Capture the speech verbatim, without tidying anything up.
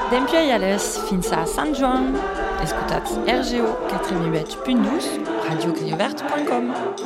D'empiei alles fins a Sant Joan. Escutats R G O quatre vingt-huit punt douze, radio criovert point com.